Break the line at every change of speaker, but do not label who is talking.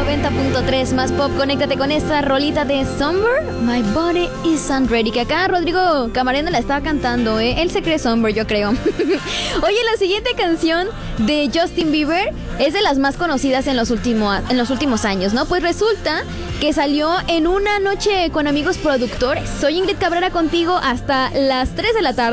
90.3 más pop. Conéctate con esta rolita de Somber, My Body Isn't Ready, que acá Rodrigo Camarena la estaba cantando, Él se cree Somber, yo creo. Oye, la siguiente canción de Justin Bieber es de las más conocidas en los últimos años, ¿no? Pues resulta que salió en una noche con amigos productores. Soy Ingrid Cabrera contigo hasta las 3 de la tarde.